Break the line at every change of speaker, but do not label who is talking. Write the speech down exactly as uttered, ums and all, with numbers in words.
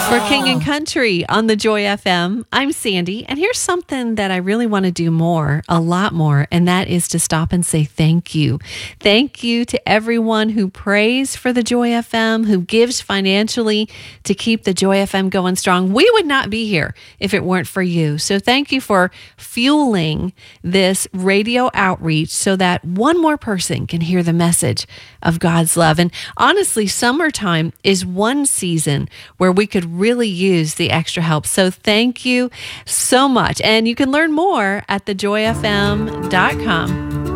For King and Country on the Joy F M, I'm Sandy, and here's something that I really want to do more, a lot more, and that is to stop and say thank you. Thank you to everyone who prays for the Joy F M, who gives financially to keep the Joy F M going strong. We would not be here if it weren't for you. So thank you for fueling this radio outreach so that one more person can hear the message of God's love. And honestly, summertime is one season where we could really use the extra help. So thank you so much. And you can learn more at the joy f m dot com.